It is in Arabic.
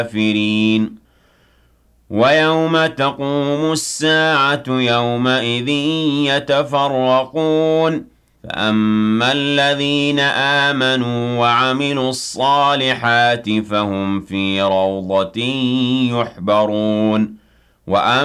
الكافرين ويوم تقوم الساعة يومئذ يتفرقون فأما الذين آمنوا وعملوا الصالحات فهم في روضة يحبرون